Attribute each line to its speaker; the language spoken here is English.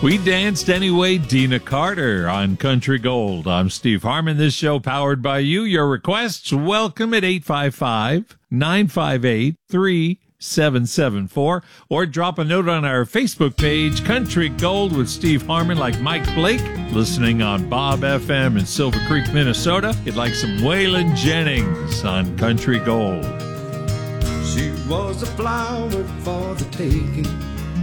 Speaker 1: We danced anyway, Dina Carter on Country Gold. I'm Steve Harmon. This show powered by you. Your requests welcome at 855-958-3774 or drop a note on our Facebook page, Country Gold with Steve Harmon, like Mike Blake, listening on Bob FM in Silver Creek, Minnesota. You'd like some Waylon Jennings on Country Gold.
Speaker 2: She was a flower for the taking,